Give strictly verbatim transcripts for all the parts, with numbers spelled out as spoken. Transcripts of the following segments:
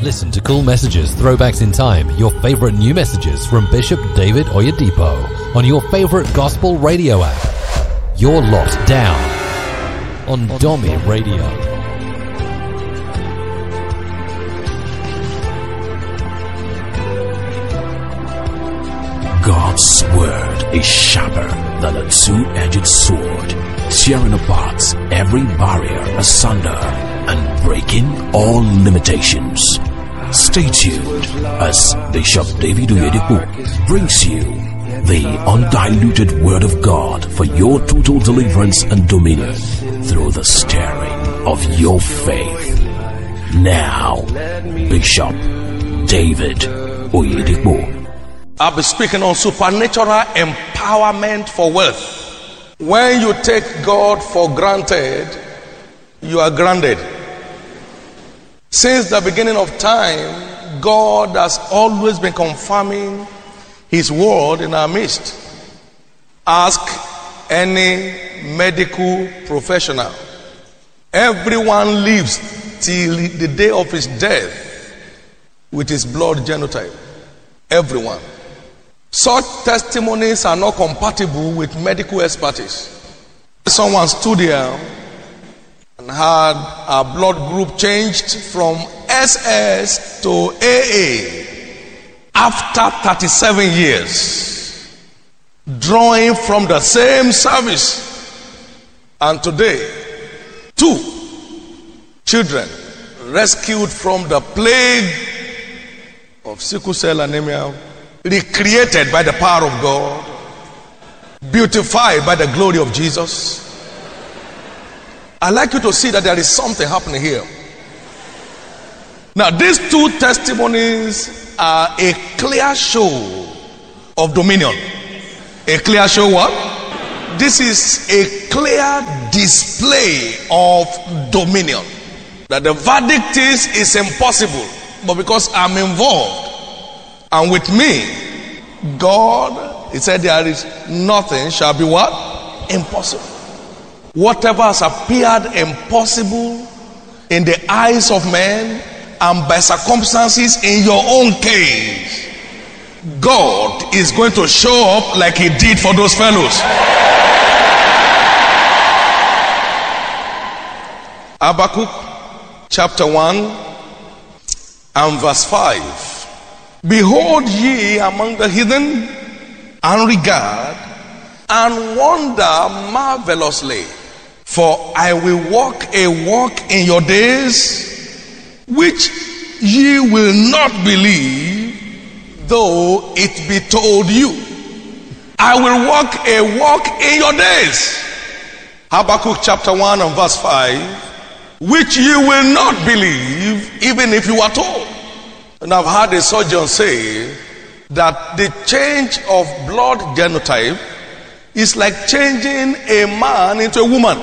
Listen to cool messages, throwbacks in time, your favorite new messages from Bishop David Oyedepo on your favorite gospel radio app. You're locked down on Domi Radio. God's word is sharper than a two-edged sword, tearing apart every barrier asunder and breaking all limitations. Stay tuned as Bishop David Oyedepo brings you the undiluted word of God for your total deliverance and dominion through the stirring of your faith. Now, Bishop David Oyedepo. I'll be speaking on supernatural empowerment for wealth. When you take God for granted, you are grounded. Since the beginning of time, God has always been confirming His word in our midst. Ask any medical professional. Everyone lives till the day of his death with his blood genotype. Everyone. Such testimonies are not compatible with medical expertise. Someone stood here and had our blood group changed from S S to A A after thirty-seven years, drawing from the same service. And today, two children rescued from the plague of sickle cell anemia, recreated by the power of God, beautified by the glory of Jesus. I'd like you to see that there is something happening here. Now, these two testimonies are a clear show of dominion. A clear show what? This is a clear display of dominion. That the verdict is, is impossible. But because I'm involved, and with me, God, He said there is nothing shall be what? Impossible. Whatever has appeared impossible in the eyes of men and by circumstances in your own case, God is going to show up like He did for those fellows. Habakkuk chapter one and verse five. Behold ye among the heathen, and regard and wonder marvelously, for I will walk a walk in your days, which ye will not believe, though it be told you. I will walk a walk in your days. Habakkuk chapter one and verse five, which you will not believe, even if you are told. And I've heard a surgeon say that the change of blood genotype is like changing a man into a woman.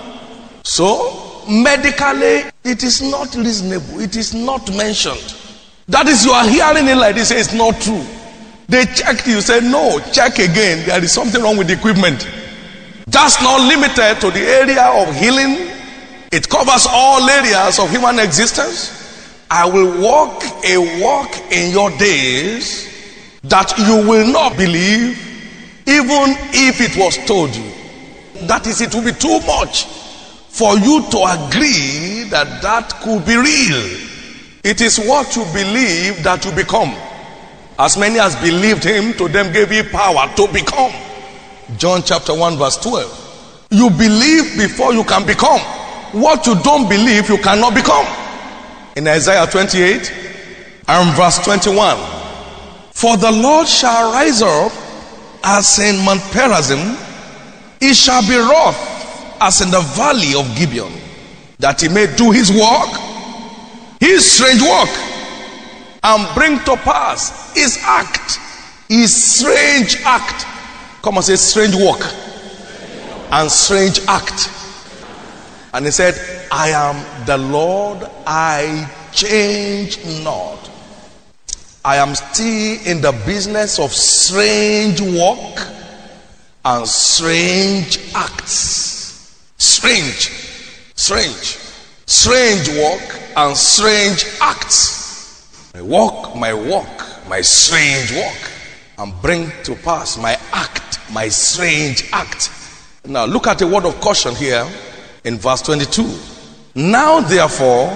So, medically, it is not reasonable. It is not mentioned. That is, you are hearing it like this, it's not true. They checked you, said, no, check again. There is something wrong with the equipment. That's not limited to the area of healing. It covers all areas of human existence. I will walk a walk in your days that you will not believe, even if it was told you. That is, it will be too much for you to agree that that could be real. It is what you believe that you become. As many as believed Him, to them gave He power to become. John chapter one verse twelve. You believe before you can become. What you don't believe, you cannot become. In Isaiah twenty-eight and verse twenty-one. For the Lord shall rise up as in Mount Perazim, He shall be wroth as in the valley of Gibeon, that He may do His work, His strange work, and bring to pass His act, His strange act. Come on, say strange work and strange act. And He said, I am the Lord, I change not. I am still in the business of strange work and strange acts. Strange, strange, strange work and strange acts. My walk, my walk, my strange walk, and bring to pass my act, my strange act. Now look at the word of caution here in verse twenty-two. Now therefore,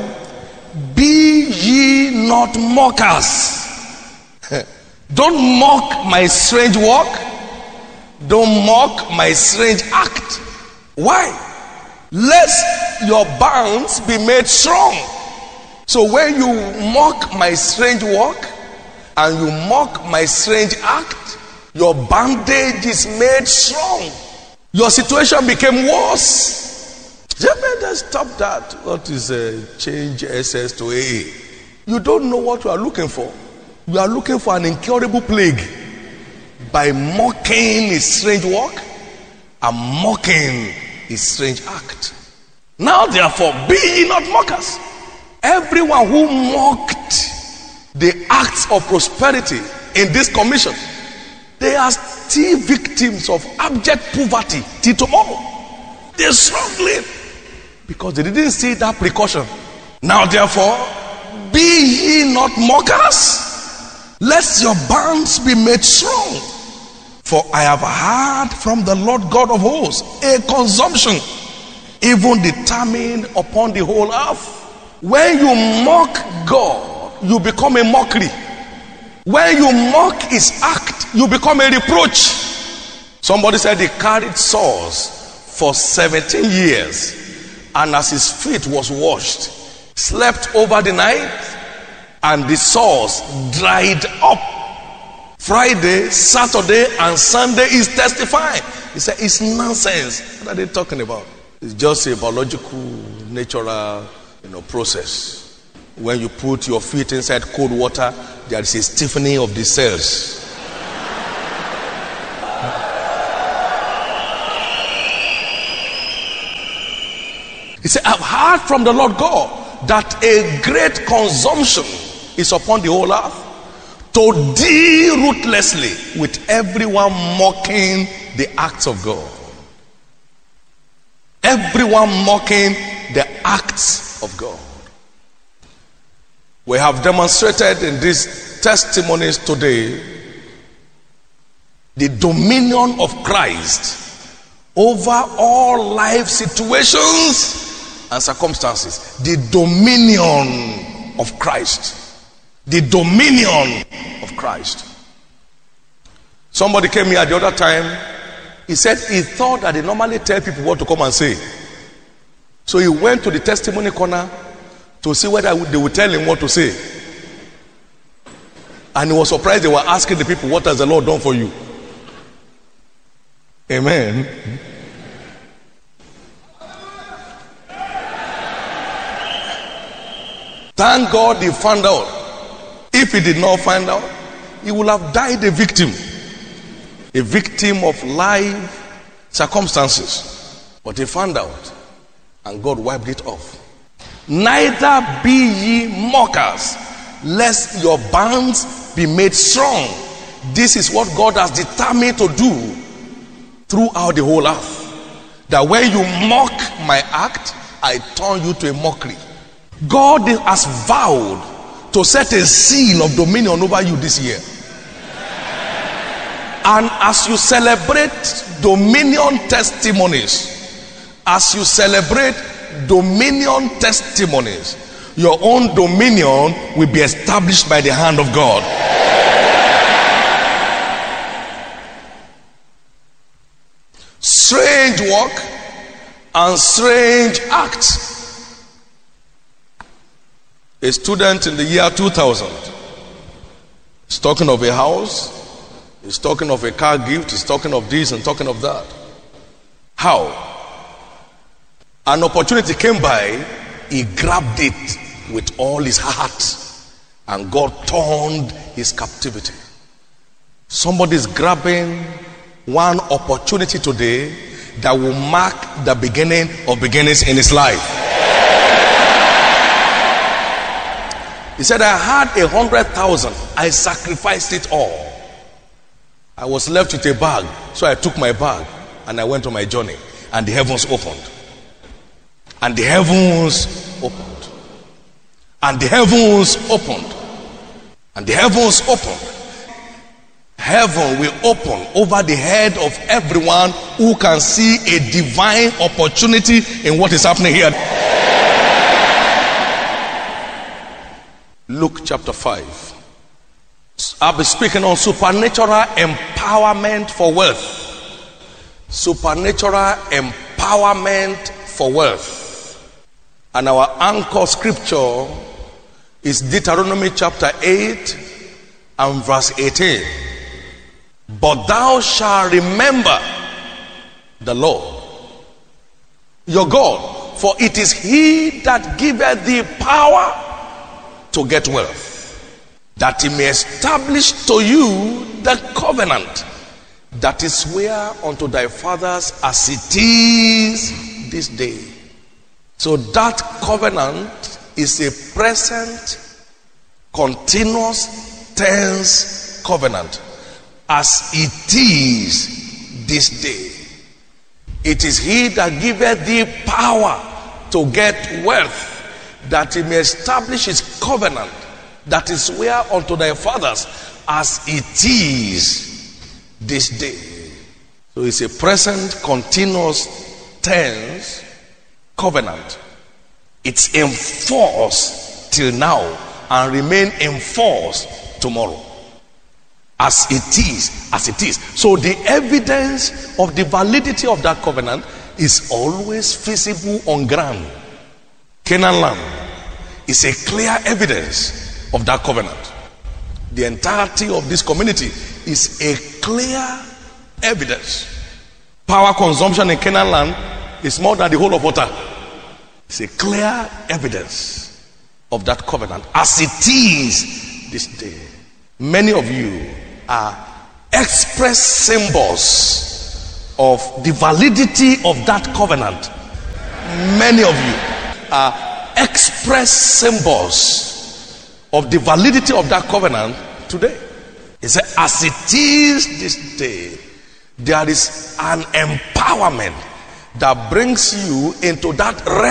be ye not mockers. Don't mock my strange walk. Don't mock my strange act. Why? Lest your bounds be made strong. So when you mock my strange walk and you mock my strange act, your bandage is made strong. Your situation became worse. You better stop that. What is a change S S to A A? You don't know what you are looking for. You are looking for an incurable plague by mocking his strange walk and mocking his strange act. Now therefore, be ye not mockers. Everyone who mocked the acts of prosperity in this commission, they are still victims of abject poverty till tomorrow. They're struggling because they didn't see that precaution. Now therefore, be ye not mockers, lest your bands be made strong. For I have heard from the Lord God of hosts a consumption, even determined upon the whole earth. When you mock God, you become a mockery. When you mock his act, you become a reproach. Somebody said he carried sores for seventeen years, and as his feet was washed, slept over the night, and the sores dried up. Friday, Saturday, and Sunday is testifying. He said, it's nonsense. What are they talking about? It's just a biological, natural, you know, process. When you put your feet inside cold water, there is a stiffening of the cells. He said, I've heard from the Lord God that a great consumption is upon the whole earth, to deal ruthlessly with everyone mocking the acts of God. Everyone mocking the acts of God. We have demonstrated in these testimonies today the dominion of Christ over all life situations and circumstances. The dominion of Christ. The dominion of Christ. Somebody came here the other time. He said he thought that they normally tell people what to come and say. So he went to the testimony corner to see whether they would tell him what to say. And he was surprised they were asking the people, what has the Lord done for you? Amen. Thank God he found out. If he did not find out, he would have died a victim. A victim of life circumstances. But he found out, and God wiped it off. Neither be ye mockers, lest your bands be made strong. This is what God has determined to do throughout the whole earth. That when you mock my act, I turn you to a mockery. God has vowed to set a seal of dominion over you this year. And as you celebrate dominion testimonies, as you celebrate dominion testimonies, your own dominion will be established by the hand of God. Strange walk and strange acts. A student in the year two thousand is talking of a house, he's talking of a car gift, he's talking of this and talking of that. How? An opportunity came by, he grabbed it with all his heart, and God turned his captivity. Somebody's grabbing one opportunity today that will mark the beginning of beginnings in his life. He said, I had a hundred thousand. I sacrificed it all. I was left with a bag. So I took my bag and I went on my journey. And the heavens opened. And the heavens opened. And the heavens opened. and the heavens opened. Heaven will open over the head of everyone who can see a divine opportunity in what is happening here. Luke chapter five. I'll be speaking on supernatural empowerment for wealth. Supernatural empowerment for wealth. And our anchor scripture is Deuteronomy chapter eight and verse eighteen. But thou shalt remember the Lord your God, for it is he that giveth thee power to get wealth, that he may establish to you the covenant that is swear unto thy fathers as it is this day. So that covenant is a present, continuous, tense covenant. As it is this day. It is he that giveth thee power to get wealth, that he may establish his covenant that is swear unto thy fathers as it is this day. So it's a present, continuous, tense covenant. It's enforced till now and remain enforced tomorrow. As it is, as it is. So the evidence of the validity of that covenant is always visible on ground. Canaan land is a clear evidence of that covenant. The entirety of this community is a clear evidence. Power consumption in Canaan land is more than the whole of water. It's a clear evidence of that covenant as it is this day. Many of you are express symbols of the validity of that covenant. Many of you are express symbols of the validity of that covenant today. He said, as it is this day, there is an empowerment that brings you into that